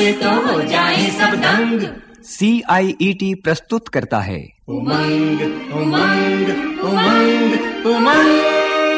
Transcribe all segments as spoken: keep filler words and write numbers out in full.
से तो हो जाए सब दंग। सी आई ई टी प्रस्तुत करता है उमंग उमंग उमंग उमंग।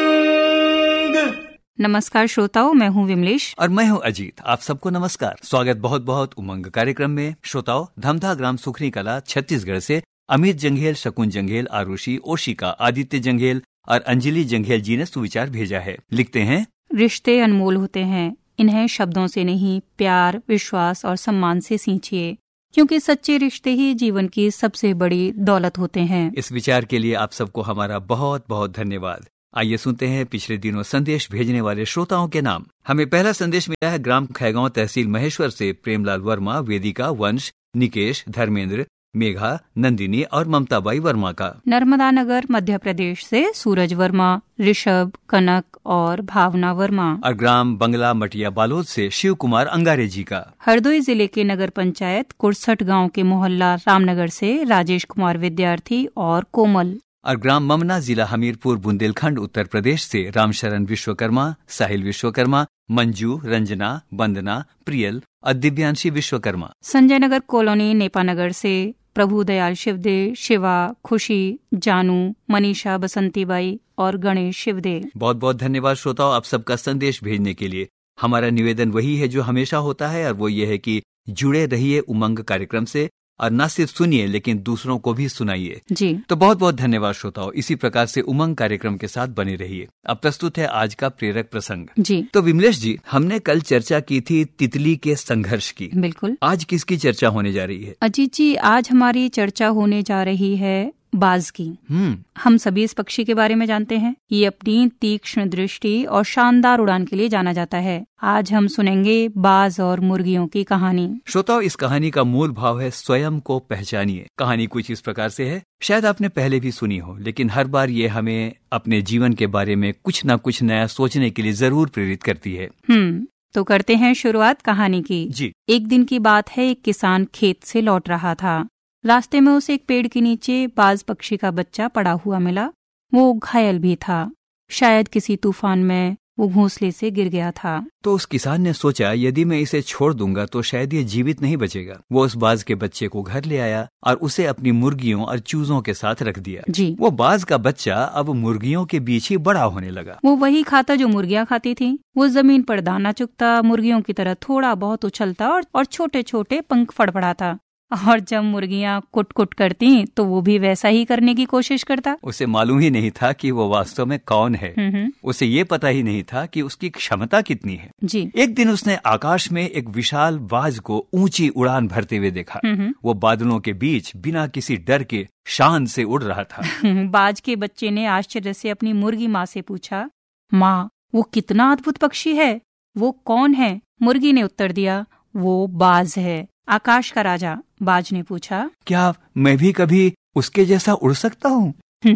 नमस्कार श्रोताओं, मैं हूँ विमलेश और मैं हूँ अजीत। आप सबको नमस्कार, स्वागत बहुत बहुत उमंग कार्यक्रम में। श्रोताओं, धमधा ग्राम सुखनी कला छत्तीसगढ़ से अमित जंघेल, शकुन जंघेल, आरुषि, ओशिका, आदित्य जंघेल और अंजलि जंघेल जी ने सुविचार भेजा है। लिखते हैं, रिश्ते अनमोल होते हैं, इन्हें शब्दों से नहीं, प्यार, विश्वास और सम्मान से सींचिए, क्योंकि सच्चे रिश्ते ही जीवन की सबसे बड़ी दौलत होते हैं। इस विचार के लिए आप सबको हमारा बहुत बहुत धन्यवाद। आइए सुनते हैं पिछले दिनों संदेश भेजने वाले श्रोताओं के नाम। हमें पहला संदेश मिला है ग्राम खैगांव, तहसील महेश्वर से प्रेमलाल वर्मा, वेदिका, वंश, निकेश, धर्मेंद्र, मेघा, नंदिनी और ममताबाई वर्मा का। नर्मदा नगर मध्य प्रदेश से सूरज वर्मा, ऋषभ, कनक और भावना वर्मा। और ग्राम बंगला मटिया बालोद से शिव कुमार अंगारे जी का। हरदोई जिले के नगर पंचायत कुरसठ गांव के मोहल्ला रामनगर से राजेश कुमार विद्यार्थी और कोमल। और ग्राम ममना, जिला हमीरपुर, बुंदेलखंड, उत्तर प्रदेश से रामशरण विश्वकर्मा, साहिल विश्वकर्मा, मंजू, रंजना, वंदना, प्रियल और दिव्यांशी विश्वकर्मा। संजय नगर कॉलोनी नेपानगर से प्रभु दयाल शिवदे, शिवा, खुशी, जानू, मनीषा, बसंतीबाई और गणेश शिवदे। बहुत बहुत धन्यवाद श्रोताओं, आप सबका संदेश भेजने के लिए। हमारा निवेदन वही है जो हमेशा होता है, और वो ये है कि जुड़े रहिए उमंग कार्यक्रम से, और न सिर्फ सुनिए लेकिन दूसरों को भी सुनाइए जी। तो बहुत बहुत धन्यवाद श्रोताओं, इसी प्रकार से उमंग कार्यक्रम के साथ बने रहिए। अब प्रस्तुत है आज का प्रेरक प्रसंग जी। तो विमलेश जी, हमने कल चर्चा की थी तितली के संघर्ष की। बिल्कुल। आज किसकी चर्चा होने जा रही है? अजीत जी, आज हमारी चर्चा होने जा रही है बाज की। हम्म हम सभी इस पक्षी के बारे में जानते हैं। ये अपनी तीक्ष्ण दृष्टि और शानदार उड़ान के लिए जाना जाता है। आज हम सुनेंगे बाज और मुर्गियों की कहानी। श्रोताओं, इस कहानी का मूल भाव है स्वयं को पहचानिए। कहानी कुछ इस प्रकार से है, शायद आपने पहले भी सुनी हो, लेकिन हर बार ये हमें अपने जीवन के बारे में कुछ न कुछ नया सोचने के लिए जरूर प्रेरित करती है। हम्म तो करते हैं शुरुआत कहानी की। जी। एक दिन की बात है, एक किसान खेत से लौट रहा था। रास्ते में उसे एक पेड़ के नीचे बाज पक्षी का बच्चा पड़ा हुआ मिला। वो घायल भी था, शायद किसी तूफान में वो घोंसले से गिर गया था। तो उस किसान ने सोचा, यदि मैं इसे छोड़ दूंगा तो शायद ये जीवित नहीं बचेगा। वो उस बाज के बच्चे को घर ले आया और उसे अपनी मुर्गियों और चूजों के साथ रख दिया। जी। वो बाज का बच्चा अब मुर्गियों के बीच ही बड़ा होने लगा। वो वही खाता जो मुर्गियां खाती थी। वो जमीन पर दाना चुगता, मुर्गियों की तरह थोड़ा बहुत उछलता और, और छोटे छोटे पंख फड़फड़ाता। और जब मुर्गियां कुट कुट करती तो वो भी वैसा ही करने की कोशिश करता। उसे मालूम ही नहीं था कि वो वास्तव में कौन है। हम्म उसे ये पता ही नहीं था कि उसकी क्षमता कितनी है। जी। एक दिन उसने आकाश में एक विशाल बाज को ऊंची उड़ान भरते हुए देखा। हम्म वो बादलों के बीच बिना किसी डर के शान से उड़ रहा था। बाज के बच्चे ने आश्चर्य से अपनी मुर्गी माँ से पूछा, माँ, वो कितना अद्भुत पक्षी है, वो कौन है? मुर्गी ने उत्तर दिया, वो बाज है, आकाश का राजा। बाज ने पूछा, क्या मैं भी कभी उसके जैसा उड़ सकता हूँ?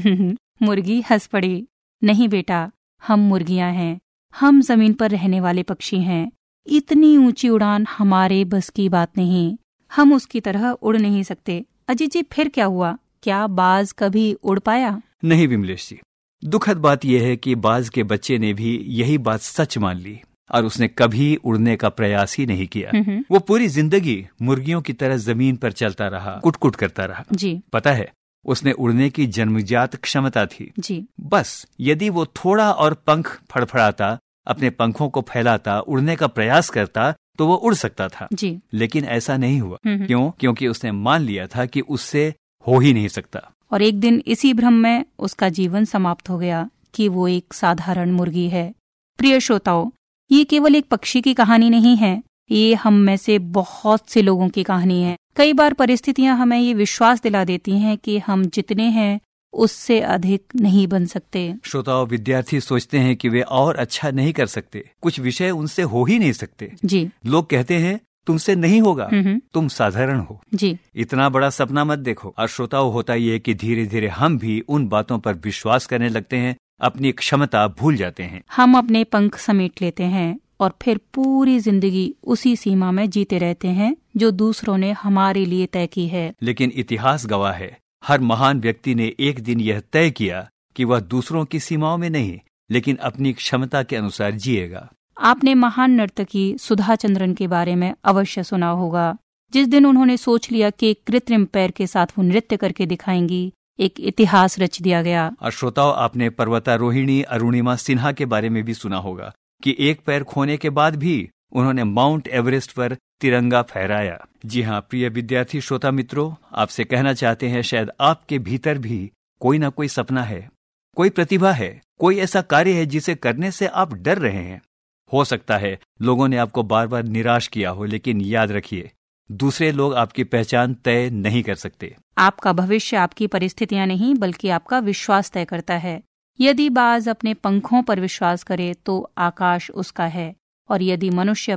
मुर्गी हंस पड़ी, नहीं बेटा, हम मुर्गियां हैं, हम जमीन पर रहने वाले पक्षी हैं। इतनी ऊंची उड़ान हमारे बस की बात नहीं, हम उसकी तरह उड़ नहीं सकते। अजीत जी, फिर क्या हुआ? क्या बाज कभी उड़ पाया? नहीं विमलेश जी, दुखद बात यह है कि बाज के बच्चे ने भी यही बात सच मान ली और उसने कभी उड़ने का प्रयास ही नहीं किया। वो पूरी जिंदगी मुर्गियों की तरह जमीन पर चलता रहा, कुट कुट करता रहा। जी। पता है, उसने उड़ने की जन्मजात क्षमता थी। जी। बस यदि वो थोड़ा और पंख फड़फड़ाता, अपने पंखों को फैलाता, उड़ने का प्रयास करता तो वो उड़ सकता था। जी। लेकिन ऐसा नहीं हुआ। क्यों? क्योंकि उसने मान लिया था कि उससे हो ही नहीं सकता। और एक दिन इसी भ्रम में उसका जीवन समाप्त हो गया कि वो एक साधारण मुर्गी है। प्रिय श्रोताओं, ये केवल एक पक्षी की कहानी नहीं है, ये हम में से बहुत से लोगों की कहानी है। कई बार परिस्थितियां हमें ये विश्वास दिला देती हैं कि हम जितने हैं उससे अधिक नहीं बन सकते। श्रोताओं, विद्यार्थी सोचते हैं कि वे और अच्छा नहीं कर सकते, कुछ विषय उनसे हो ही नहीं सकते। जी। लोग कहते हैं तुमसे नहीं होगा, तुम साधारण हो। जी। इतना बड़ा सपना मत देखो। और श्रोताओं, होता ये है कि धीरे धीरे हम भी उन बातों पर विश्वास करने लगते हैं, अपनी क्षमता भूल जाते हैं। हम अपने पंख समेट लेते हैं और फिर पूरी जिंदगी उसी सीमा में जीते रहते हैं जो दूसरों ने हमारे लिए तय की है। लेकिन इतिहास गवाह है, हर महान व्यक्ति ने एक दिन यह तय किया कि वह दूसरों की सीमाओं में नहीं, लेकिन अपनी क्षमता के अनुसार जिएगा। आपने महान नर्तकी सुधा चंद्रन के बारे में अवश्य सुना होगा। जिस दिन उन्होंने सोच लिया कि एक कृत्रिम पैर के साथ वो नृत्य करके दिखाएंगी, एक इतिहास रच दिया गया। और श्रोताओं, आपने पर्वतारोहिणी अरुणिमा सिन्हा के बारे में भी सुना होगा कि एक पैर खोने के बाद भी उन्होंने माउंट एवरेस्ट पर तिरंगा फहराया। जी हाँ प्रिय विद्यार्थी श्रोता मित्रों, आपसे कहना चाहते हैं शायद आपके भीतर भी कोई ना कोई सपना है, कोई प्रतिभा है, कोई ऐसा कार्य है जिसे करने से आप डर रहे हैं। हो सकता है लोगों ने आपको बार बार निराश किया हो, लेकिन याद रखिए दूसरे लोग आपकी पहचान तय नहीं कर सकते। आपका भविष्य आपकी परिस्थितियां नहीं बल्कि आपका विश्वास तय करता है। यदि बाज अपने पंखों पर विश्वास करे तो आकाश उसका है, और यदि मनुष्य